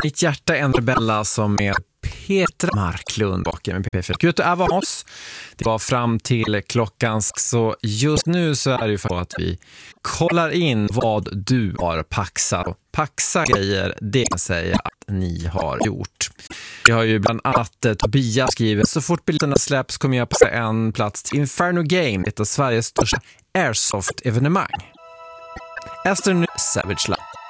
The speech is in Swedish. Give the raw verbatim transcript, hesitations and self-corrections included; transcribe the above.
Mitt hjärta är en rebella som är Petra Marklund bakom P fyra. Gud att vara oss. Det var fram till klockan, så just nu så är det ju för att vi kollar in vad du har paxat. Och paxa grejer, det kan säga att ni har gjort. Vi har ju bland annat Tobias skrivit: så fort biljetterna släpps kommer jag passa en plats till Inferno Game, ett av Sveriges största airsoft-evenemang. Esther nu, Savage Love.